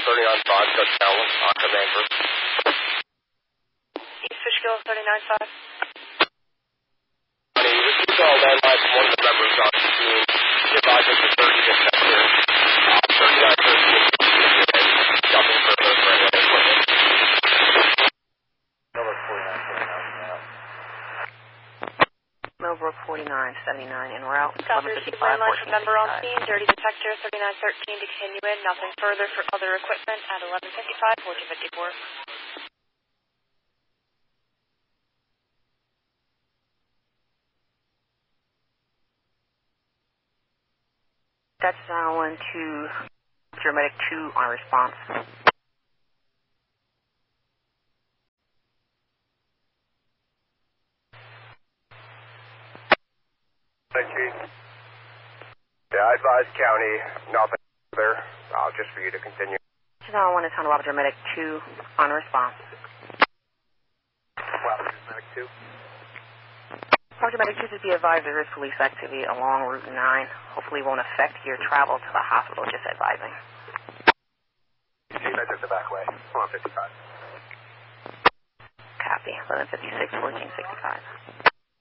39.5, touchdown, command group. East Fishkill 39.5. Honey, we received a landline from one of the members on the team. He advised us to 30 to sector. 39.13, jumping further for any other equipment. Millbrook 4979 en route. Copy, received landline from member on scene, dirty detector 3913 to continue in, nothing further for other equipment at 11:55, 14:54. That's 1-2, Paramedic 2 on response. Yeah, I advise county, nothing further, just for you to continue. 1 is Honda Robert Paramedic 2 on response. Robert Paramedic 2. Robert Paramedic 2 to be advised there is police activity along Route 9. Hopefully won't affect your travel to the hospital, just advising. Chief, I took the back way, 155. Copy, 11:56, 14:65.